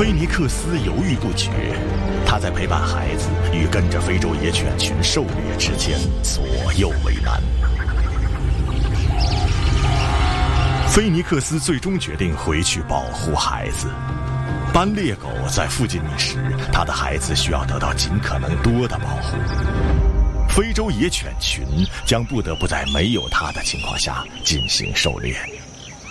菲尼克斯犹豫不决，他在陪伴孩子与跟着非洲野犬群狩猎之间左右为难。菲尼克斯最终决定回去保护孩子。斑猎狗在附近觅食，他的孩子需要得到尽可能多的保护。非洲野犬群将不得不在没有他的情况下进行狩猎。